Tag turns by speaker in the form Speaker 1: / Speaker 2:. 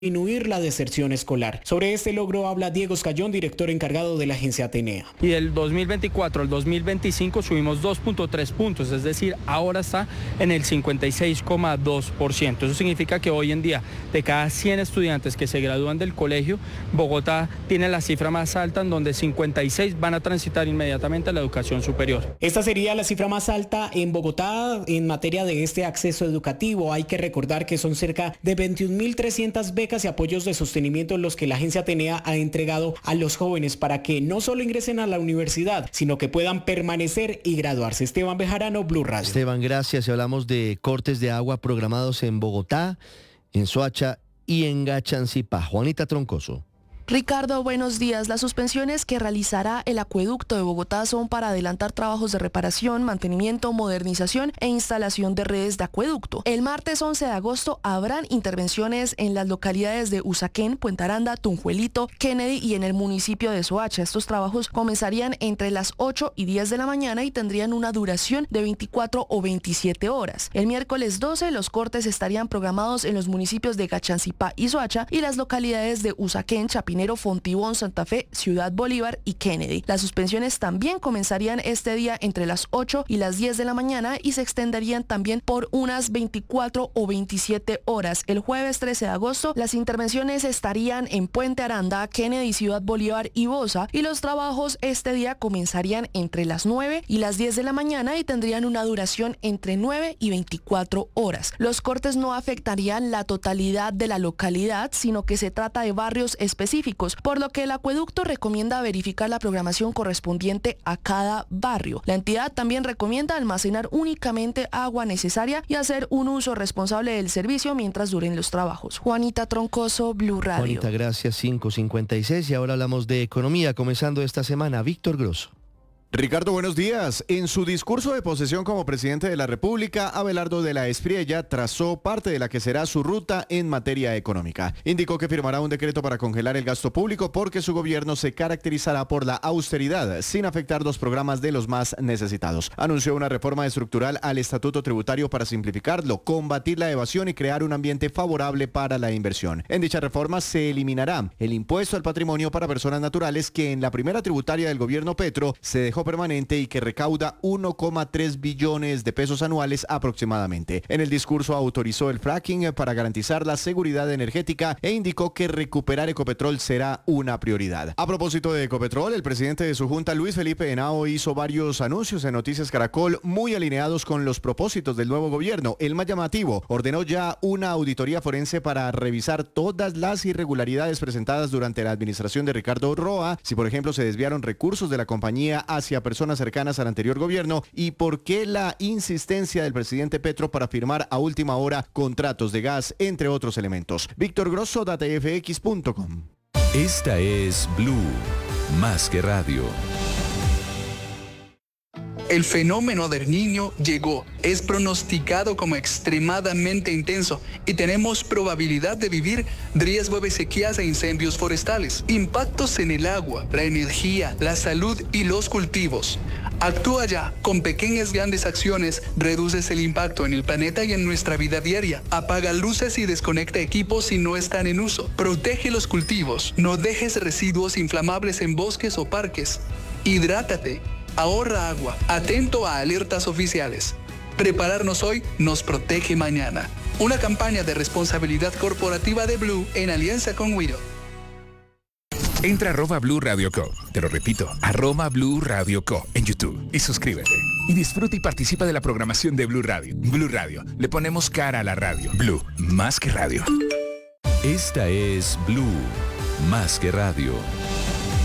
Speaker 1: disminuir la deserción escolar. Sobre este logro habla Diego Escayón, director encargado de la agencia Atenea.
Speaker 2: Y del 2024 al 2025 subimos 2.3 puntos, es decir, ahora está en el 56,2%. Eso significa que hoy en día, de cada 100 estudiantes que se gradúan del colegio, Bogotá tiene la cifra más alta, en donde 56 van a transitar inmediatamente a la educación superior.
Speaker 1: Esta sería la cifra más alta en Bogotá en materia de este acceso educativo. Hay que recordar que son cerca de 21.300 becas y apoyos de sostenimiento los que la agencia Atenea ha entregado a los jóvenes para que no solo ingresen a la universidad, sino que puedan permanecer y graduarse. Esteban Bejarano, Blue Radio.
Speaker 3: Esteban, gracias. Y hablamos de cortes de agua programados en Bogotá, en Soacha y en Gachancipá. Juanita Troncoso.
Speaker 4: Ricardo, buenos días. Las suspensiones que realizará el acueducto de Bogotá son para adelantar trabajos de reparación, mantenimiento, modernización e instalación de redes de acueducto. El martes 11 de agosto habrán intervenciones en las localidades de Usaquén, Puente Aranda, Tunjuelito, Kennedy y en el municipio de Soacha. Estos trabajos comenzarían entre las 8 y 10 de la mañana y tendrían una duración de 24 o 27 horas. El miércoles 12 los cortes estarían programados en los municipios de Gachancipá y Soacha y las localidades de Usaquén, Chapinero, Fontibón, Santa Fe, Ciudad Bolívar y Kennedy. Las suspensiones también comenzarían este día entre las 8 y las 10 de la mañana y se extenderían también por unas 24 o 27 horas. El jueves 13 de agosto las intervenciones estarían en Puente Aranda, Kennedy, Ciudad Bolívar y Bosa y los trabajos este día comenzarían entre las 9 y las 10 de la mañana y tendrían una duración entre 9 y 24 horas. Los cortes no afectarían la totalidad de la localidad, sino que se trata de barrios específicos, por lo que el acueducto recomienda verificar la programación correspondiente a cada barrio. La entidad también recomienda almacenar únicamente agua necesaria y hacer un uso responsable del servicio mientras duren los trabajos. Juanita Troncoso, Blue Radio.
Speaker 3: Juanita, gracias. 5:56 y ahora hablamos de economía, comenzando esta semana. Víctor Grosso.
Speaker 5: Ricardo, buenos días. En su discurso de posesión como presidente de la República, Abelardo de la Espriella trazó parte de la que será su ruta en materia económica. Indicó que firmará un decreto para congelar el gasto público porque su gobierno se caracterizará por la austeridad, sin afectar los programas de los más necesitados. Anunció una reforma estructural al estatuto tributario para simplificarlo, combatir la evasión y crear un ambiente favorable para la inversión. En dicha reforma se eliminará el impuesto al patrimonio para personas naturales que en la primera tributaria del gobierno Petro se dejó permanente y que recauda 1,3 billones de pesos anuales aproximadamente. En el discurso autorizó el fracking para garantizar la seguridad energética e indicó que recuperar Ecopetrol será una prioridad. A propósito de Ecopetrol, el presidente de su junta, Luis Felipe Henao, hizo varios anuncios en Noticias Caracol muy alineados con los propósitos del nuevo gobierno. El más llamativo, ordenó ya una auditoría forense para revisar todas las irregularidades presentadas durante la administración de Ricardo Roa, si por ejemplo se desviaron recursos de la compañía hacia personas cercanas al anterior gobierno y por qué la insistencia del presidente Petro para firmar a última hora contratos de gas, entre otros elementos. Víctor Grosso, datafx.com.
Speaker 6: Esta es Blue, más que radio.
Speaker 7: El fenómeno del Niño llegó, es pronosticado como extremadamente intenso y tenemos probabilidad de vivir riesgo de sequías e incendios forestales, impactos en el agua, la energía, la salud y los cultivos. Actúa ya, con pequeñas grandes acciones reduces el impacto en el planeta y en nuestra vida diaria. Apaga luces y desconecta equipos si no están en uso. Protege los cultivos, no dejes residuos inflamables en bosques o parques. Hidrátate. Ahorra agua, atento a alertas oficiales. Prepararnos hoy nos protege mañana. Una campaña de responsabilidad corporativa de Blue en alianza con Wido.
Speaker 6: Entra a @Blue Radio Co. Te lo repito, @Blue Radio Co. en YouTube y suscríbete. Y disfruta y participa de la programación de Blue Radio. Blue Radio, le ponemos cara a la radio. Blue, más que radio. Esta es Blue, más que radio.